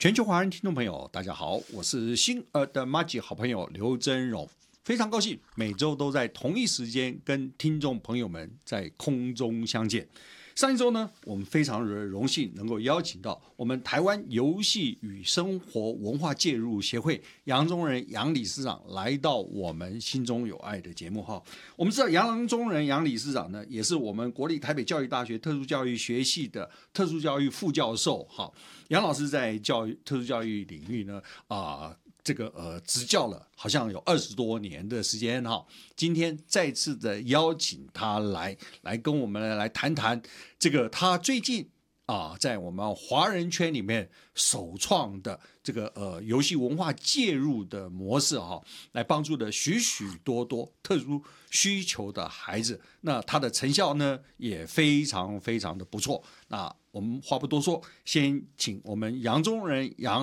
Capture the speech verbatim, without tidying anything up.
全球华人听众朋友，大家好，我是星儿的麻吉好朋友刘真荣，非常高兴每周都在同一时间跟听众朋友们在空中相见。上一周呢，我们非常荣幸能够邀请到我们台湾游戏与生活文化介入协会杨宗仁杨理事长来到我们心中有爱的节目哈。我们知道杨宗仁杨理事长呢，也是我们国立台北教育大学特殊教育学系的特殊教育副教授哈。杨老师在教育特殊教育领域呢，啊、呃。这个呃，执教了好像有二十多年的时间哈，今天再次的邀请他来，来跟我们来谈谈这个他最近啊，在我们华人圈里面首创的这个呃游戏文化介入的模式哈，来帮助了许许多多特殊需求的孩子，那他的成效呢也非常非常的不错。那我们话不多说，先请我们杨宗仁杨